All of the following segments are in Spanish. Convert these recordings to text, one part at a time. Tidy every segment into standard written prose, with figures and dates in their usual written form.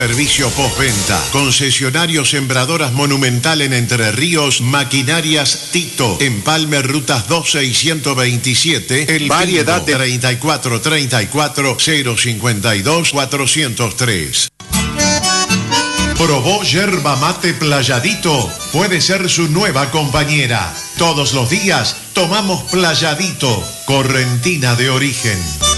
Servicio postventa. Concesionario Sembradoras Monumental en Entre Ríos. Maquinarias Tito. Empalme Rutas 12 y 127. El variedad de 34 34 052 403. Probó yerba mate Playadito. Puede ser su nueva compañera. Todos los días tomamos Playadito. Correntina de origen.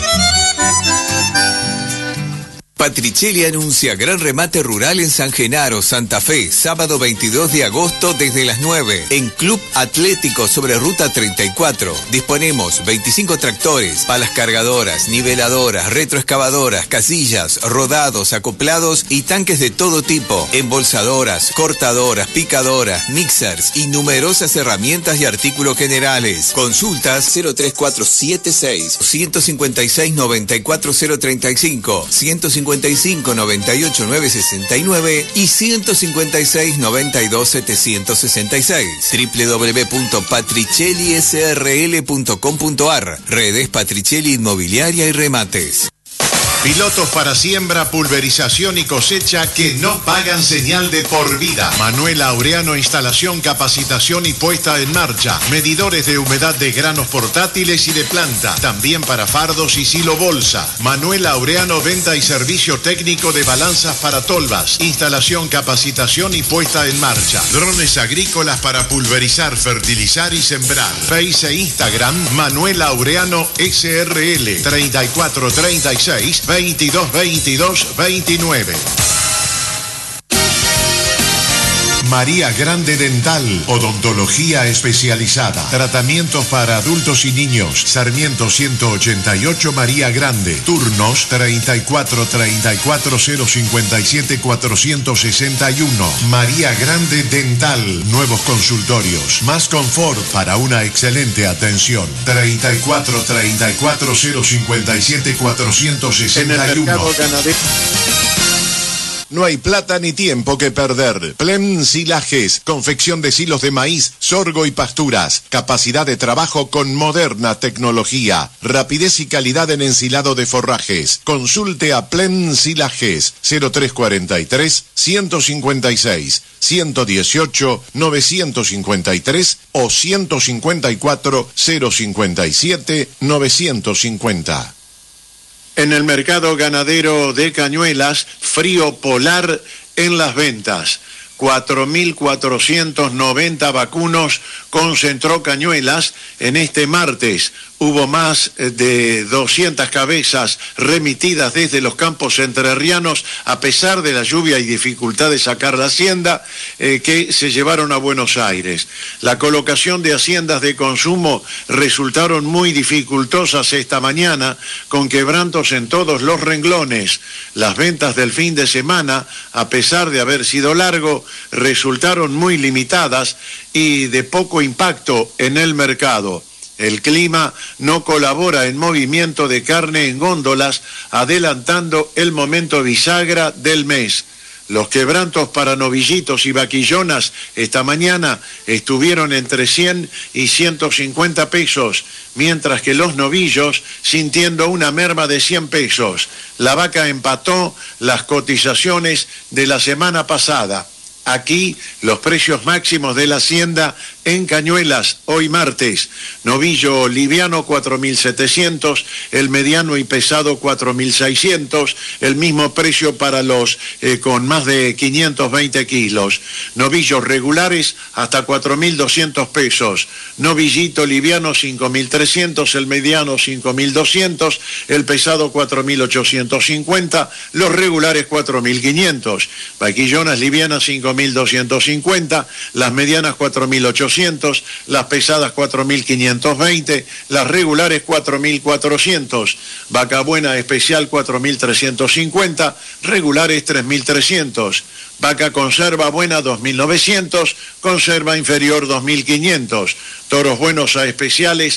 Patricelli anuncia gran remate rural en San Genaro, Santa Fe, sábado 22 de agosto desde las 9, en Club Atlético sobre Ruta 34. Disponemos 25 tractores, palas cargadoras, niveladoras, retroexcavadoras, casillas, rodados, acoplados y tanques de todo tipo, embolsadoras, cortadoras, picadoras, mixers y numerosas herramientas y artículos generales. Consultas 03476 156 94035 155 98 969 y 156 92 766. www.patricellisrl.com.ar. Redes Patricelli Inmobiliaria y Remates. Pilotos para siembra, pulverización y cosecha que no pagan señal de por vida. Manuel Laureano, instalación, capacitación y puesta en marcha. Medidores de humedad de granos portátiles y de planta. También para fardos y silo bolsa. Manuel Laureano, venta y servicio técnico de balanzas para tolvas. Instalación, capacitación y puesta en marcha. Drones agrícolas para pulverizar, fertilizar y sembrar. Face e Instagram, Manuel Laureano SRL 3436 22 22 29. María Grande Dental, odontología especializada, tratamientos para adultos y niños. Sarmiento 188 María Grande, turnos 34 34 057 461. María Grande Dental, nuevos consultorios, más confort para una excelente atención. 34 34 057 461. En el mercado ganadero. No hay plata ni tiempo que perder. Plen Silajes, confección de silos de maíz, sorgo y pasturas. Capacidad de trabajo con moderna tecnología. Rapidez y calidad en ensilado de forrajes. Consulte a Plen Silajes 0343 156 118 953 o 154 057 950. En el mercado ganadero de Cañuelas, frío polar en las ventas. 4.490 vacunos concentró Cañuelas en este martes. Hubo más de 200 cabezas remitidas desde los campos entrerrianos, a pesar de la lluvia y dificultad de sacar la hacienda, que se llevaron a Buenos Aires. La colocación de haciendas de consumo resultaron muy dificultosas esta mañana, con quebrantos en todos los renglones. Las ventas del fin de semana, a pesar de haber sido largo, resultaron muy limitadas y de poco impacto en el mercado. El clima no colabora en movimiento de carne en góndolas, adelantando el momento bisagra del mes. Los quebrantos para novillitos y vaquillonas esta mañana estuvieron entre 100 y 150 pesos, mientras que los novillos sintiendo una merma de 100 pesos. La vaca empató las cotizaciones de la semana pasada. Aquí los precios máximos de la hacienda en Cañuelas, hoy martes. Novillo liviano 4.700, el mediano y pesado 4.600, el mismo precio para los con más de 520 kilos. Novillos regulares hasta 4.200 pesos. Novillito liviano 5.300, el mediano 5.200, el pesado 4.850, los regulares 4.500. Vaquillonas livianas 5.250, las medianas 4.800, las pesadas 4.520, las regulares 4.400, vaca buena especial 4.350, regulares 3.300, vaca conserva buena 2.900, conserva inferior 2.500, toros buenos a especiales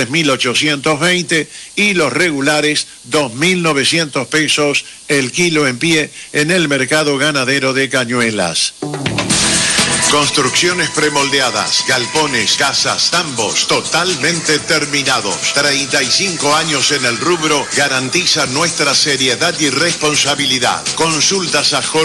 3.820 y los regulares 2.900 pesos el kilo en pie en el mercado ganadero de Cañuelas. Construcciones premoldeadas, galpones, casas, tambos, totalmente terminados. 35 años en el rubro garantizan nuestra seriedad y responsabilidad. Consultas a Jorge